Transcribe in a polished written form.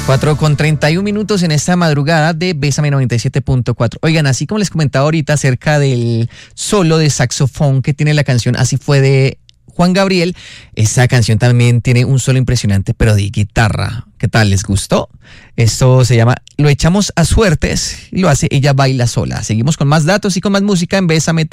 4:31 en esta madrugada de Bésame 97.4. Oigan, así como les comentaba ahorita acerca del solo de saxofón que tiene la canción Así fue de Juan Gabriel, esta canción también tiene un solo impresionante, pero de guitarra. ¿Qué tal? ¿Les gustó? Esto se llama Lo echamos a suertes y lo hace Ella baila sola. Seguimos con más datos y con más música en Bésame.